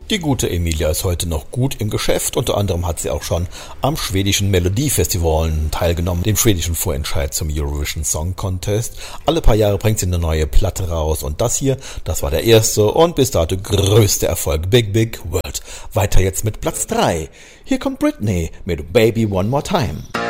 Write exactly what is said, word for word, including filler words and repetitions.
Die gute Emilia ist heute noch gut im Geschäft. Unter anderem hat sie auch schon am schwedischen Melodiefestival teilgenommen, dem schwedischen Vorentscheid zum Eurovision Song Contest. Alle paar Jahre bringt sie eine neue Platte raus und das hier, das war der erste und bis dato größte Erfolg. Big Big World. Weiter jetzt mit Platz drei. Hier kommt Britney mit Baby One More Time.